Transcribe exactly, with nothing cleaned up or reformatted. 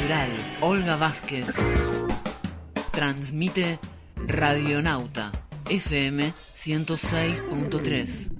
Cultural Olga Vázquez transmite Radionauta F M ciento seis punto tres.